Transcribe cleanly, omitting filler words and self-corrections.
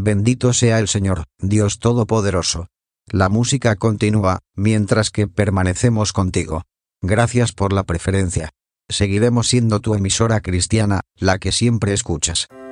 Bendito sea el Señor, Dios Todopoderoso. La música continúa, mientras que permanecemos contigo. Gracias por la preferencia. Seguiremos siendo tu emisora cristiana, la que siempre escuchas.